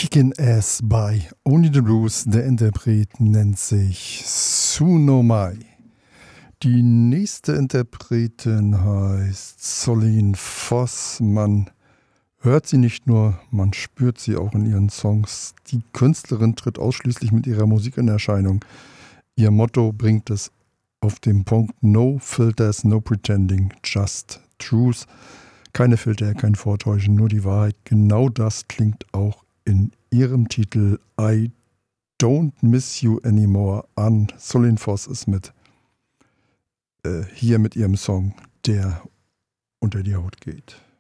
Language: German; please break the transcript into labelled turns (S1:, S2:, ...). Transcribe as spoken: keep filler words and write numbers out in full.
S1: Kickin' Ass by Only the Blues. Der Interpret nennt sich Suno Mai. Die nächste Interpretin heißt Solene Voss. Man hört sie nicht nur, man spürt sie auch in ihren Songs. Die Künstlerin tritt ausschließlich mit ihrer Musik in Erscheinung. Ihr Motto bringt es auf den Punkt: No filters, no pretending, just truth. Keine Filter, kein Vortäuschen, nur die Wahrheit. Genau das klingt auch in ihrem Titel I Don't Miss You Anymore an. Solene Voss ist mit äh, hier mit ihrem Song, der unter die Haut geht.